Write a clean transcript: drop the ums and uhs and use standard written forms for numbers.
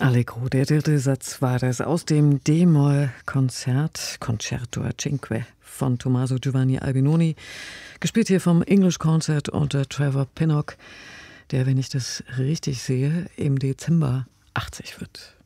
Allegro, der dritte Satz war das aus dem D-Moll-Konzert Concerto a Cinque von Tommaso Giovanni Albinoni, gespielt hier vom English Concert unter Trevor Pinnock, der, wenn ich das richtig sehe, im Dezember 80 wird.